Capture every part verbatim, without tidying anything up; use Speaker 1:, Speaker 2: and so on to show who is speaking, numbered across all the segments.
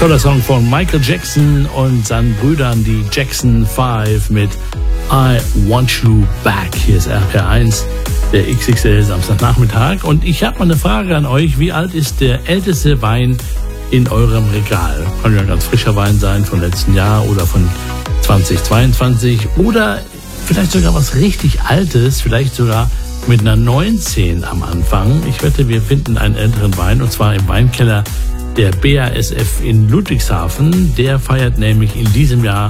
Speaker 1: Toller Song von Michael Jackson und seinen Brüdern, die Jackson Five mit I Want You Back. Hier ist R P R eins, der X X L Samstagnachmittag. Und ich habe mal eine Frage an euch. Wie alt ist der älteste Wein in eurem Regal? Kann ja ein ganz frischer Wein sein von letzten Jahr oder von zweitausendzweiundzwanzig oder vielleicht sogar was richtig Altes, vielleicht sogar mit einer neunzehn am Anfang. Ich wette, wir finden einen älteren Wein, und zwar im Weinkeller der B A S F in Ludwigshafen. Der feiert nämlich in diesem Jahr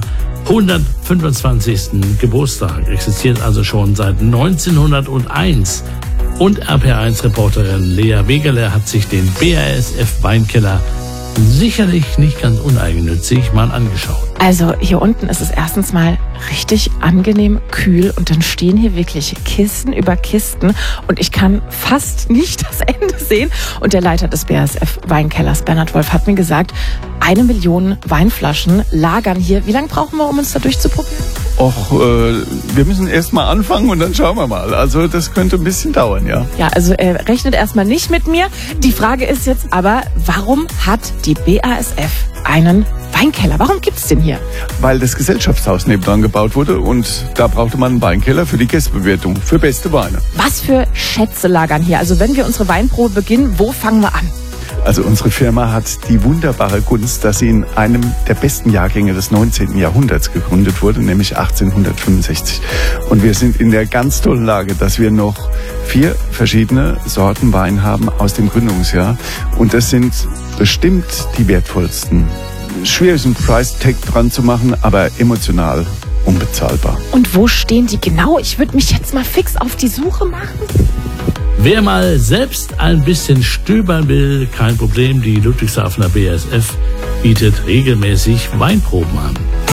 Speaker 1: hundertfünfundzwanzigsten Geburtstag. Existiert also schon seit neunzehnhunderteins. Und R P R eins Reporterin Lea Wegerle hat sich den B A S F Weinkeller sicherlich nicht ganz uneigennützig mal angeschaut.
Speaker 2: Also hier unten ist es erstens mal richtig angenehm kühl und dann stehen hier wirklich Kisten über Kisten und ich kann fast nicht das Ende sehen. Und der Leiter des B A S F Weinkellers, Bernhard Wolf, hat mir gesagt, eine Million Weinflaschen lagern hier. Wie lange brauchen wir, um uns da durchzuprobieren?
Speaker 3: Och, äh, wir müssen erst mal anfangen und dann schauen wir mal. Also das könnte ein bisschen dauern, ja.
Speaker 2: Ja, also er rechnet erstmal nicht mit mir. Die Frage ist jetzt aber, warum hat die B A S F einen Weinkeller? Warum gibt's den hier?
Speaker 3: Weil das Gesellschaftshaus nebendran gebaut wurde und da brauchte man einen Weinkeller für die Gästebewertung, für beste Weine.
Speaker 2: Was für Schätze lagern hier? Also wenn wir unsere Weinprobe beginnen, wo fangen wir an?
Speaker 3: Also unsere Firma hat die wunderbare Gunst, dass sie in einem der besten Jahrgänge des neunzehnten Jahrhunderts gegründet wurde, nämlich achtzehnhundertfünfundsechzig. Und wir sind in der ganz tollen Lage, dass wir noch vier verschiedene Sorten Wein haben aus dem Gründungsjahr. Und das sind bestimmt die wertvollsten. Schwierig, einen Price-Tag dran zu machen, aber emotional unbezahlbar.
Speaker 2: Und wo stehen die genau? Ich würde mich jetzt mal fix auf die Suche machen.
Speaker 1: Wer mal selbst ein bisschen stöbern will, kein Problem. Die Ludwigshafener B A S F bietet regelmäßig Weinproben an.